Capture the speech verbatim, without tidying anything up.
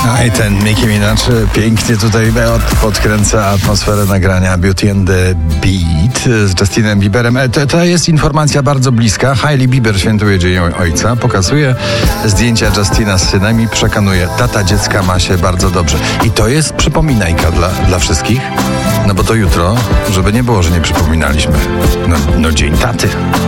No i ten Nicki Minaj pięknie tutaj podkręca atmosferę nagrania Beauty and the Beat z Justinem Bieberem. To, to jest informacja bardzo bliska. Hailey Bieber świętuje Dzień Ojca, pokazuje zdjęcia Justina z synem i przekonuje, tata dziecka ma się bardzo dobrze. I to jest przypominajka dla, dla wszystkich, no bo to jutro, żeby nie było, że nie przypominaliśmy. No, no dzień taty.